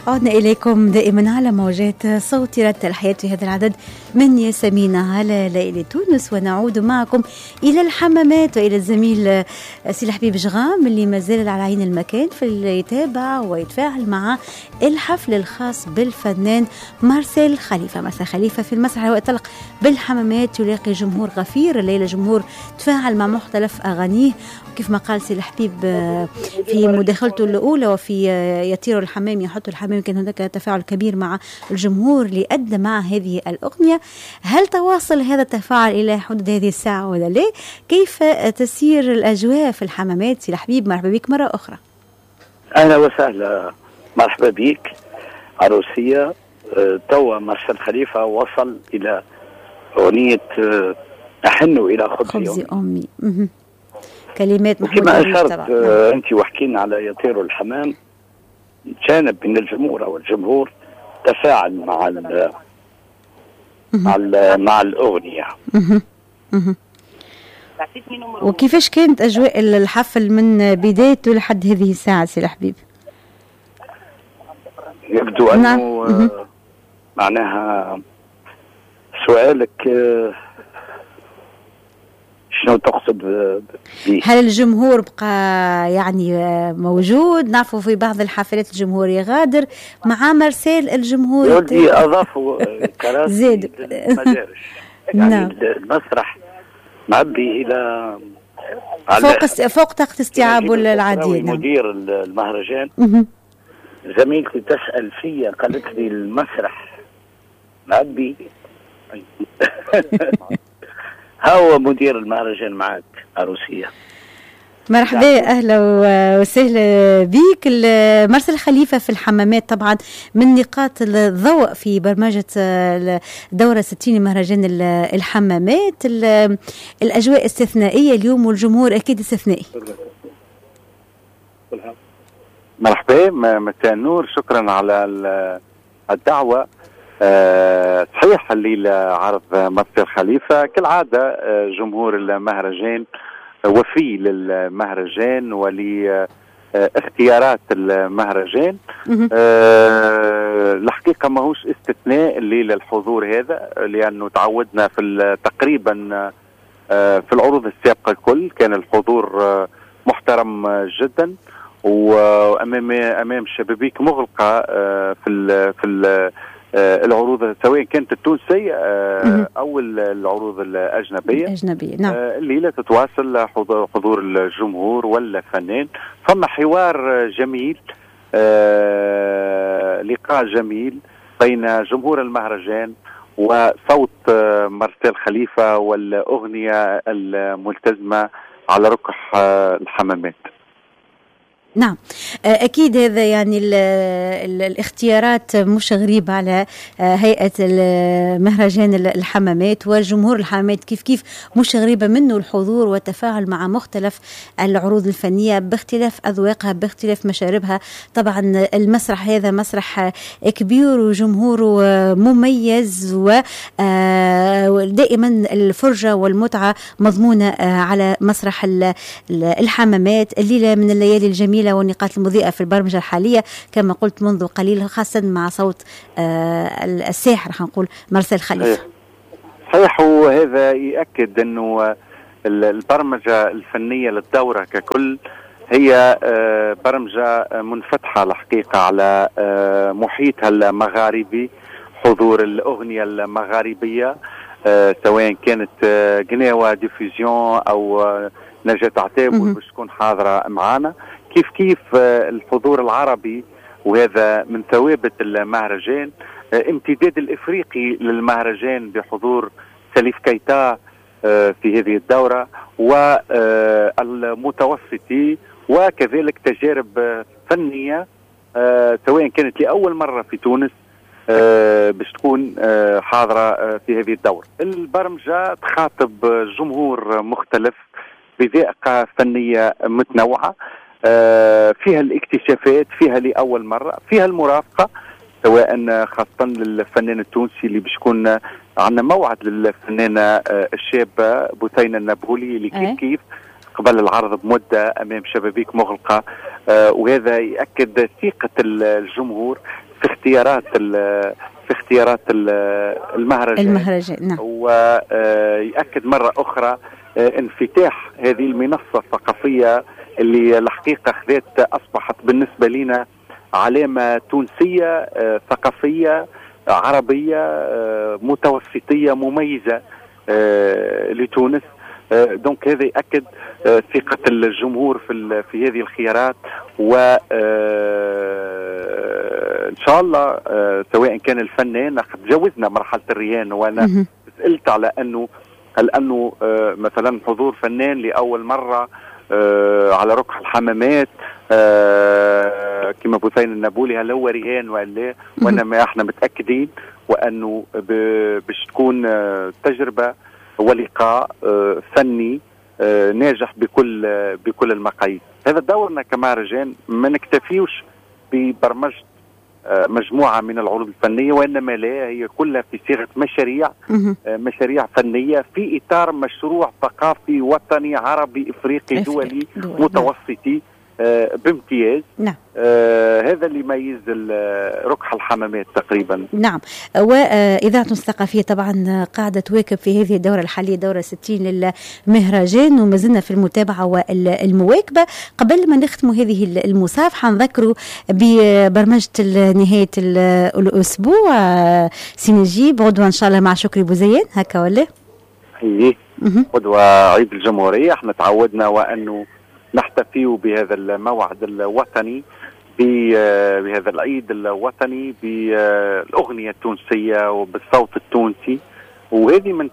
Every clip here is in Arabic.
عدنا إليكم دائما على موجات صوت رتل الحياة في هذا العدد من ياسمين على ليلة تونس، ونعود معكم إلى الحمامات وإلى الزميل سي حبيب جغام اللي ما زال على عين المكان في اللي يتابع ويتفاعل مع الحفل الخاص بالفنان مارسيل خليفة. مارسيل خليفة في المسرح ويطلق بالحمامات يلاقي جمهور غفير الليلة، جمهور تفاعل مع مختلف أغانيه، وكيف ما قال سي حبيب في مداخلته الأولى وفي يطير الحمام يحط الحمام كان هناك تفاعل كبير مع الجمهور اللي أدى مع هذه الأغنية. هل تواصل هذا التفاعل إلى حدود هذه الساعة ولا لا؟ كيف تسير الأجواء في الحمامات؟ سي حبيب مرحبا بك مرة أخرى. أهلا وسهلا، مرحبا بك عروسية. توا مارسيل خليفة وصل إلى أغنية أحن إلى خبز أمي. كلمات محمود كما أشرت أنت وحكينا على يطير الحمام، جانب من الجمهور أو الجمهور تفاعل مع الأغنية. وكيفاش كانت أجواء الحفل من بدايته لحد هذه الساعة سي حبيب؟ يبدو أنه معناها سؤالك شنو تقصد به؟ هل الجمهور بقى يعني موجود؟ نعرفوا في بعض الحفلات الجمهور يغادر، مع مارسيل الجمهور يودي أضافوا كراسي للمدارج. يعني نعم. المسرح معبي إلى فوق طاقة استيعابه العادية. مدير المهرجان زميلتي تسأل فيا قالت لي المسرح معبي هو مدير المهرجان معك عروسية. مرحبا، أهلا وسهلا بك. مارسيل خليفة في الحمامات طبعا من نقاط الضوء في برمجة دورة 60 مهرجان الحمامات. الأجواء استثنائية اليوم والجمهور أكيد استثنائي. مرحبا، مساء النور، شكرا على الدعوة. صحيح الليلة عرض مارسيل خليفة كالعادة، جمهور المهرجان وفي للمهرجان ولاختيارات المهرجان. الحقيقة ماهوش استثناء الليلة الحضور هذا، لأنه تعودنا في تقريبا في العروض السابقة الكل كان الحضور محترم جدا، وأمام شبابيك مغلقة في العروض سواء كانت التونسية أو العروض الأجنبية. نعم. الليلة تتواصل حضور الجمهور والفنان، فما حوار جميل، لقاء جميل بين جمهور المهرجان وصوت مارسيل خليفة والأغنية الملتزمة على ركح الحمامات. نعم، أكيد هذا يعني الاختيارات مش غريبة على هيئة مهرجان الحمامات وجمهور الحمامات، كيف مش غريبة منه الحضور والتفاعل مع مختلف العروض الفنية باختلاف أذواقها باختلاف مشاربها. طبعا المسرح هذا مسرح كبير وجمهوره مميز، ودائما الفرجة والمتعة مضمونة على مسرح الحمامات. الليلة من الليالي الجميلة والنقاط المضيئة في البرمجة الحالية كما قلت منذ قليل، خاصة مع صوت الساحر نقول مارسيل خليفة. صحيح، وهذا يأكد أنه البرمجة الفنية للدورة ككل هي برمجة منفتحة الحقيقة على محيطها المغاربي، حضور الأغنية المغاربية سواء كانت قناوة ديفيزيون أو نجاة عتاب باش تكون حاضرة معنا، كيف الحضور العربي، وهذا من ثوابت المهرجان. امتداد الإفريقي للمهرجان بحضور سليف كيتا في هذه الدورة، والمتوسطي، وكذلك تجارب فنية سواء كانت لأول مرة في تونس باش تكون حاضرة في هذه الدورة. البرمجة تخاطب جمهور مختلف بذائقة فنية متنوعة، فيها الاكتشافات، فيها لأول مرة، فيها المرافقة سواء خاصة للفنان التونسي اللي باش يكون عندنا موعد للفنانة الشابة بثينة النابولي اللي كيف قبل العرض بمدة أمام شبابيك مغلقة، وهذا يأكد ثقة الجمهور في اختيارات المهرجان. نعم. ويأكد مرة أخرى انفتاح هذه المنصة الثقافية اللي الحقيقة أصبحت بالنسبة لنا علامة تونسية ثقافية عربية متوسطية مميزة لتونس. دونك هذا يأكد ثقة الجمهور في هذه الخيارات، و إن شاء الله سواء كان الفنان قد جاوزنا مرحلة الريان، وأنا سألت على أنه مثلا حضور فنان لأول مرة على ركح الحمامات كما بثين النابولي، هل هو رهان ولا؟ وإنما احنا متأكدين وأنه باش تكون تجربة ولقاء فني ناجح بكل المقاييس. هذا دورنا كمهرجان، ما نكتفيوش ببرمجة مجموعة من العروض الفنية، وإنما لا، هي كلها في صيغة مشاريع فنية في إطار مشروع ثقافي وطني عربي إفريقي دولي متوسطي بامتياز. نعم. هذا اللي يميز ركح الحمامات تقريبا. نعم. وإذاعة الثقافية طبعا قاعدة تواكب في هذه الدورة الحالية، دورة 60 للمهرجان، وما زلنا في المتابعة والمواكبة. قبل ما نختم هذه المصافحة نذكروا ببرمجة نهاية الأسبوع سي نجيب، غدوة إن شاء الله مع شكري بوزيان، هكا ولا؟ إيه، غدوة عيد الجمهورية. احنا تعودنا وأنه نحتفي بهذا الموعد الوطني، بهذا العيد الوطني، بالأغنية التونسية وبالصوت التونسي، وهذه من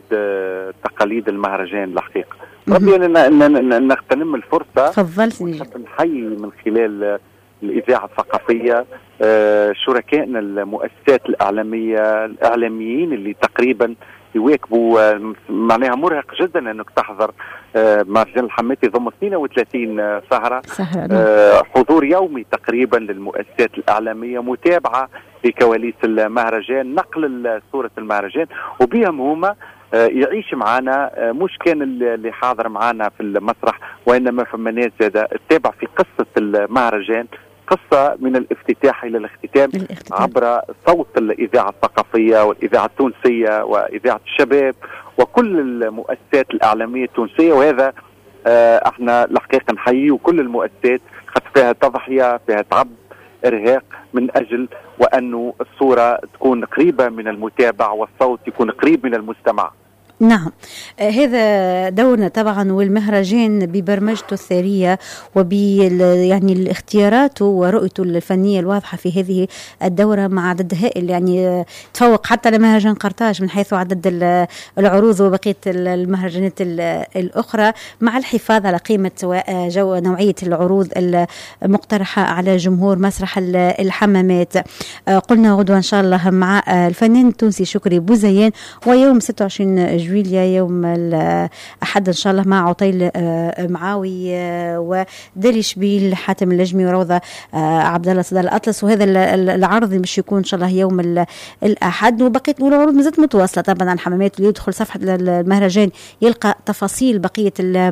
تقاليد المهرجان الحقيقة. ربي أن نغتنم الفرصة. تفضل. نحيي من خلال الإذاعة الثقافية شركائنا المؤسسات الإعلاميين اللي تقريبا يواكبوا، معناها مرهق جدا انك تحضر مهرجان الحمامات، يضم 32 سهرة. حضور يومي تقريبا للمؤسسات الإعلامية، متابعة لكواليس المهرجان، نقل صورة المهرجان، وبهم هما يعيش معنا، مش كان اللي حاضر معنا في المسرح، وإنما فما ناس زادة تتابع في قصة المهرجان، قصة من الافتتاح إلى الاختتام عبر صوت الإذاعة الثقافية والإذاعة التونسية وإذاعة الشباب وكل المؤسسات الإعلامية التونسية. وهذا احنا الحقيقة نحييه كل المؤسسات، خاطر فيها تضحية، فيها تعب، إرهاق، من أجل وأنه الصورة تكون قريبة من المتابع والصوت يكون قريب من المستمع. نعم، هذا دورنا طبعا، والمهرجان ببرمجته الثرية يعني الاختيارات ورؤيته الفنية الواضحة في هذه الدورة مع عدد هائل، يعني تفوق حتى لمهرجان قرطاج من حيث عدد العروض وبقية المهرجانات الأخرى، مع الحفاظ على قيمة ونوعية العروض المقترحة على جمهور مسرح الحمامات. قلنا غدوة إن شاء الله مع الفنان التونسي شكري بوزيان، ويوم 26 جويليا يوم الأحد إن شاء الله مع عطيل معاوي ودلي شبيل حاتم اللجمي وروضة عبد الله صدى الأطلس. وهذا العرض مش يكون إن شاء الله يوم الأحد، وبقية العروض مازالت متواصلة طبعا على الحمامات. اللي يدخل صفحة المهرجان يلقى تفاصيل بقية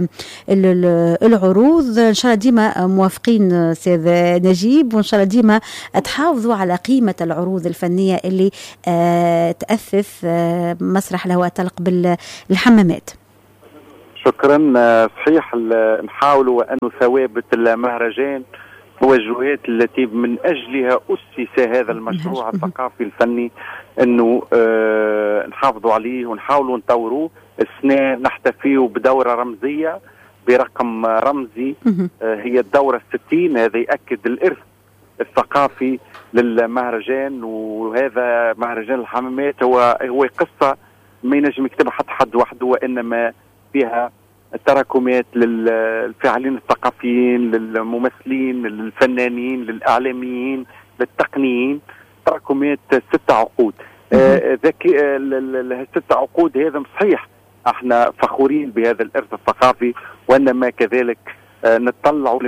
العروض. إن شاء الله ديما موافقين أستاذ نجيب، وإن شاء الله ديما تحافظوا على قيمة العروض الفنية اللي تأثث مسرح الهواء الطلق بالحمامات. شكرا. صحيح، نحاول وأنه ثوابت المهرجان هو الجهات التي من أجلها أسس هذا المشروع الثقافي الفني، أنه نحافظوا عليه ونحاولوا نطوروه. السنة نحتفيه بدورة رمزية برقم رمزي، هي الدورة 60. هذا يأكد الإرث الثقافي للمهرجان، وهذا مهرجان الحمامات هو قصة ما ينجم يكتبها حد وحده، وإنما فيها تراكمات للفاعلين الثقافيين، للممثلين، للفنانين، للإعلاميين، للتقنيين، تراكمات 6 عقود. ال6 عقود هذا صحيح احنا فخورين بهذا الإرث الثقافي، وإنما كذلك نطلع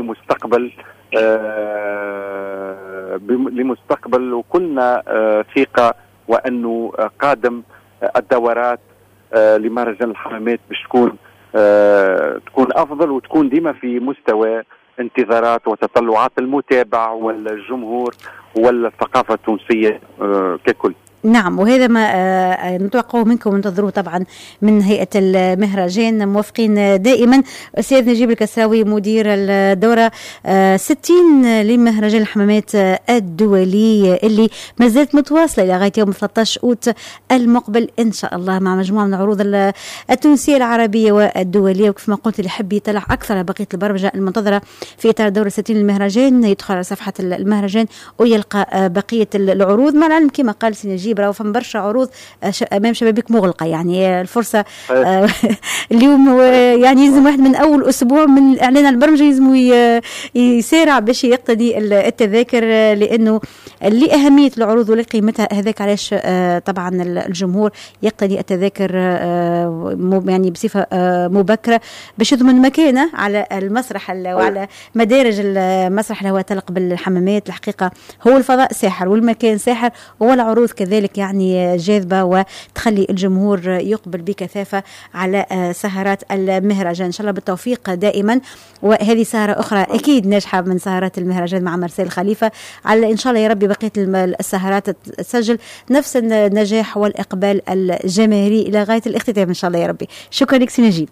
لمستقبل وكلنا ثقة وأنه قادم الدورات لمهرجان الحمامات باش تكون أفضل، وتكون ديما في مستوى انتظارات وتطلعات المتابع والجمهور والثقافة التونسية ككل. نعم، وهذا ما نتوقعه منكم وننتظروه طبعا من هيئة المهرجان. موافقين دائما. أستاذ نجيب الكسراوي مدير الدورة 60 لمهرجان الحمامات الدولي اللي ما زالت متواصلة إلى غاية يوم 13 أوت المقبل إن شاء الله، مع مجموعة من العروض التونسية العربية والدولية. وكيف ما قلت، اللي يحب يطلع أكثر على بقية البرمجة المنتظرة في إطار دورة 60 للمهرجان يدخل على صفحة المهرجان ويلقى بقية العروض. مع العلم كما قال سي نجيب راهو فما برشا عروض امام شبابيك مغلقه، يعني الفرصه اليوم يعني يلزم واحد من اول اسبوع من الاعلان على البرمجه يلزم يسارع باش يقتدي التذاكر، لانه لاهميه العروض ولقيمتها هذاك علاش طبعا الجمهور يقتدي التذاكر يعني بصفه مبكره باش يضمن مكانه على المسرح وعلى مدارج المسرح اللي هو تلق بالحمامات. الحقيقه هو الفضاء ساحر والمكان ساحر والعروض كذلك يعني جاذبة وتخلي الجمهور يقبل بكثافة على سهرات المهرجان. إن شاء الله بالتوفيق دائما. وهذه سهرة أخرى أكيد ناجحة من سهرات المهرجان مع مرسال خليفة، على إن شاء الله يا ربي بقية السهرات تسجل نفس النجاح والإقبال الجماهيري إلى غاية الاختتام إن شاء الله يا ربي. شكرا لك سي نجيب.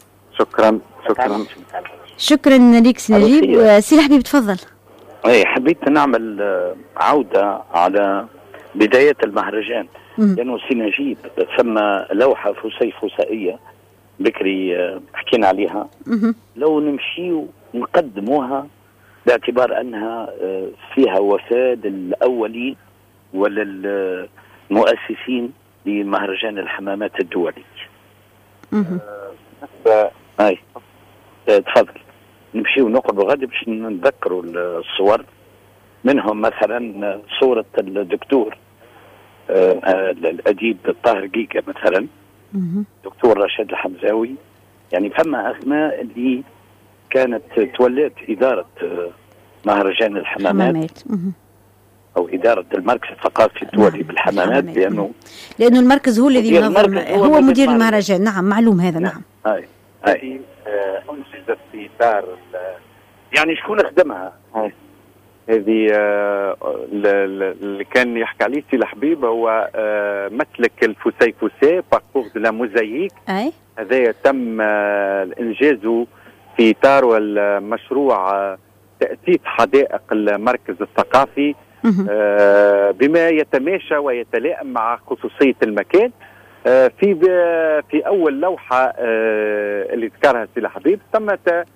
شكرا لك سي نجيب. سي الحبيب تفضل. حبيت نعمل عودة على بداية المهرجان، لأنه سي نجيب ثم لوحة فسيفسائية بكري حكينا عليها، لو نمشيو نقدموها باعتبار أنها فيها وفاة للأولين وللمؤسسين لمهرجان الحمامات الدولي. تفضل. نمشيو نقعدوا غادي باش نذكروا الصور، منهم مثلا صورة الدكتور الأديب الطاهر قيقة مثلا، دكتور رشاد الحمزاوي. يعني فما أسماء اللي كانت تولات إدارة مهرجان الحمامات أو إدارة المركز الثقافي الدولي بالحمامات، لأنه المركز هو الذي ينظم، هو مدير المهرجان. نعم معلوم هذا. نعم. أنجزت في إطار يعني شكون خدمها هذه اللي كان يحكي عليه سي الحبيب، هو مسلك الفسيفساء باركور دو لا موزاييك. هذا تم إنجازه في إطار المشروع تأسيس حدائق المركز الثقافي بما يتماشى ويتلائم مع خصوصية المكان. في أول لوحة اللي ذكرها سي الحبيب تم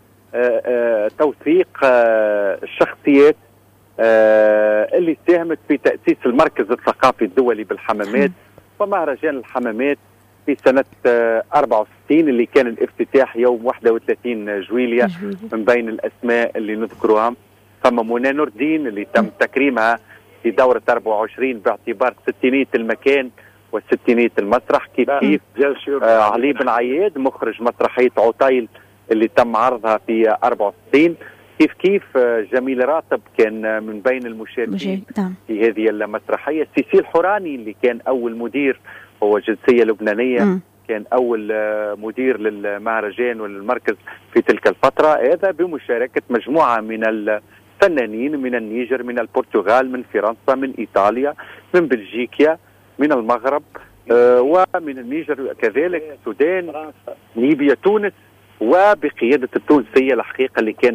توثيق الشخصيات اللي ساهمت في تأسيس المركز الثقافي الدولي بالحمامات ومهرجان الحمامات في سنة 64 اللي كان الافتتاح يوم 31 جويلية. من بين الأسماء اللي نذكرها فما منى نور الدين اللي تم تكريمها في دورة 24 باعتبار 60 المكان و60 المسرح. كيف علي بن عياد مخرج مسرحية عطيل اللي تم عرضها في 64. كيف جميل راتب كان من بين المشاركين في هذه المسرحية. سيسيل حوراني اللي كان أول مدير، هو جنسية لبنانية، كان أول مدير للمهرجان والمركز في تلك الفترة. هذا بمشاركة مجموعة من الفنانين من النيجر، من البرتغال، من فرنسا، من إيطاليا، من بلجيكا، من المغرب ومن النيجر كذلك، السودان، ليبيا، تونس، وبقيادة التونسية الحقيقة اللي كان